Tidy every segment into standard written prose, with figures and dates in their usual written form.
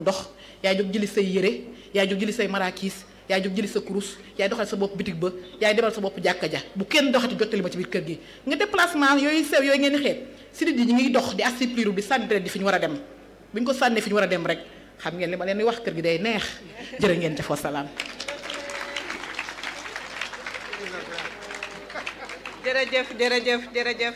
dox yaay jóg jëli say yére yaay jóg jëli say maraakis yaay jóg jëli sa kurus yaay doxal sa bopp bitig ba yaay demal sa bopp jàkka ja bu kenn doxati jottali ma ci biir kër gi nga déplacement yooyu sew yooyu ngeen di xeet sidit yi ñu ngi dox di assupliru di sànni di fi ñu war a dem bu ñu ko sànnee fi ñu war a dem rek xam ngeen li ma leen di wax kër gi day neex jërë ngeen jëf wa salaam. jërëjëf jërëjëf jërëjëf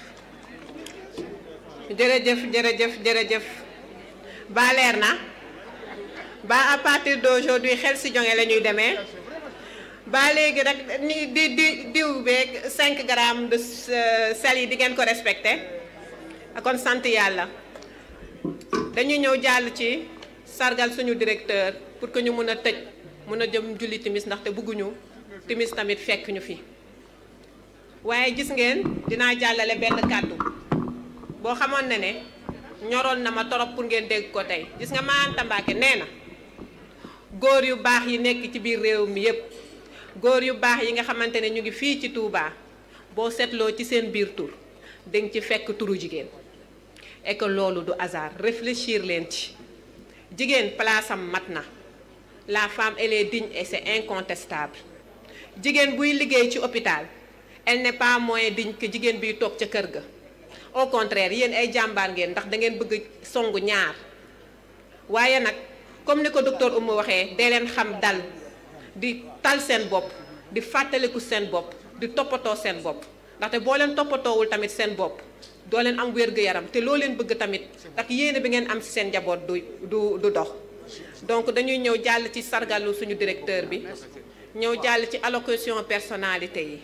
jërëjëf jërëjëf jërëjëf ba leer na ba à partir d'aujourd'hui xel si jonge la ñuy demee ba léegi rek ni di diw beeg 5 grammes de sel yi di ngeen ko respecté kon sant yàlla dañuy ñëw jàll ci sargal suñu directeur pour que ñu mun a tëj mun a jëm julli timis ndaxte bëgguñu timis tamit fekk ñu fi waaye gis ngeen dinaa jàllale benn kàddu boo xamoon ne ñoroon na ma torop pour ngeen dégg ko tey gis nga Ma Anta Mbacké nee na góor yu baax yi nekk ci biir réew mi yépp góor yu baax yi nga xamante ne ñu ngi fii ci Touba boo seetloo ci seen biir tur danga ci fekk turu jigéen et que loolu du hasard réfléchir leen ci jigéen place am mat na la femme elle est digne et c'est incontestable jigéen buy liggéey ci hôpital elle n'est pas moins digne que jigéen biy toog ca kër ga au contraire yéen ay jàmbaar ngeen ndax da ngeen bëgg songu ñaar waaye nag comme ni ko docteur Oumou waxee dee leen xam dal di tal seen bopp di fàttaliku seen bopp di toppatoo seen bopp ndaxte boo leen toppatoowul tamit seen bopp doo leen am wér-gu-yaram te loo leen bëgg tamit ak yéene bi ngeen am ci seen njaboot du dox donc dañuy ñëw jàll ci sargalu suñu directeur bi ñëw jàll ci allocution personnalité yi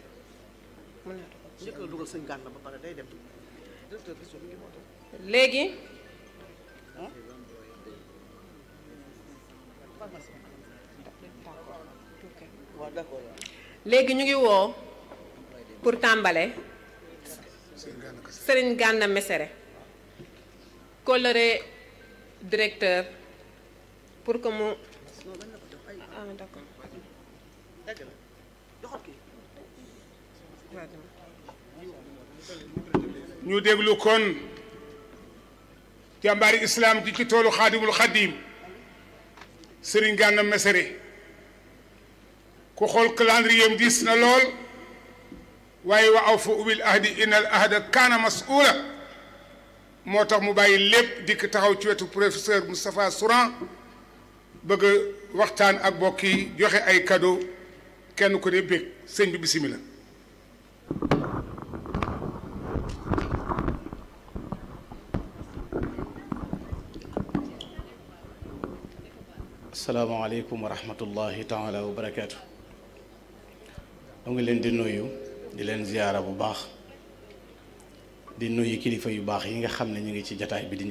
léegi léegi ñu ngi woo pour tàmbale Serigne Gana Messere coloré directeur pour que mu ñu déglu kon jàmbaari islam ji ci toolu xaadimul xadim Serigne Gana Messere ku xool calendrier am gis na lool waaye wa awfu bil ahdi innal ahda kaana mas'uula moo tax mu bàyyi lépp dikk taxaw ci wetu professeur Moustapha Souran bëgg waxtaan ak mbokk yi joxe ay cadeau kenn ku ne bég sëñ bi bisimilah. asalaamaaleykum wa rahmatullahi taala wa barakaatu. mu ngi leen di nuyu di leen ziyaara bu baax di nuyu kilifa yu baax yi nga xam ne ñu ngi ci jataay bi di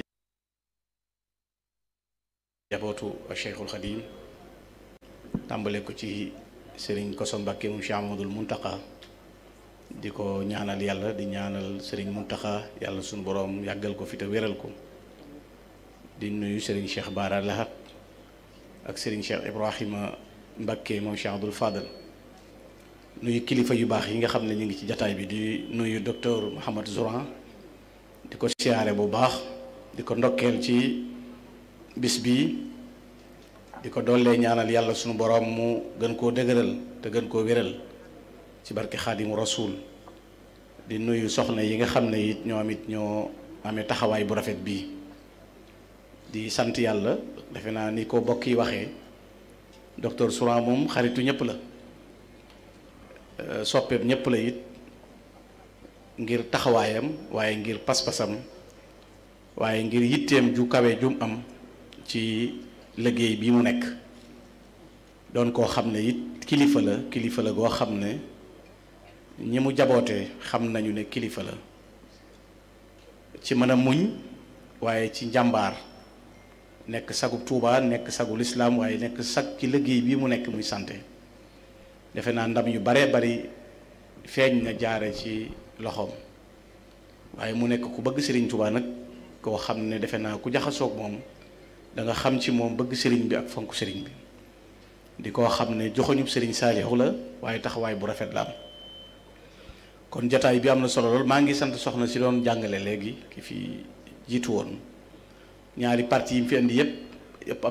njabootu Cheikhul Khadim tàmbale ko ci Serigne Kosso Mbacké mu Cheikh Amadou Mountakha di ko ñaanal yàlla di ñaanal Serigne Mountakha yàlla suñu boroom yàggal ko fi te wéral ko di nuyu Serigne Cheikh Bara Lahat ak Serigne Cheikh Ibrahima Mbacké moom Cheikh Abdoul Fadal nuyu kilifa yu baax yi nga xam ne ñu ngi ci jataay bi di nuyu docteur Mouhamed Souran di ko siyaare bu baax di ko ndokkeel ci bis bi di ko dollee ñaanal yàlla sunu borom mu gën koo dëgëral te gën koo wéral ci barke Xaadimu Rasuul di nuyu soxna yi nga xam ne it ñoom it ñoo amee taxawaay bu rafet bii di sant yàlla defe naa ni ko bokk yi waxee docteur Souran moom xaritu ñëpp la soppeeb ñëpp la it ngir taxawaayam waaye ngir pas-pasam waaye ngir yitteem ju kawe jum am ci liggéey bi mu nekk doon koo xam ne it kilifa la goo xam ne ñi mu jaboote xam nañu ne kilifa la ci mën a muñ waaye ci njàmbaar nekk sagu Tuuba nekk sagu lislaam waaye nekk sag ci liggéey bii mu nekk muy santé defe naa ndam yu baree bari feeñ na jaare ci loxoom waaye mu nekk ku bëgg Serigne Touba nag koo xam ne defe naa ku jaxasoog moom da nga xam ci moom bëgg Serigne bi ak fonk Serigne bi di koo xam ne joxoñub Serigne Saalihu la waaye taxawaay bu rafet la am kon jataay bi am na solo lool maa ngi sant soxna si doon jàngale léegi ki fi jiitu woon ñaari parti yi mu fi indi yépp yëpp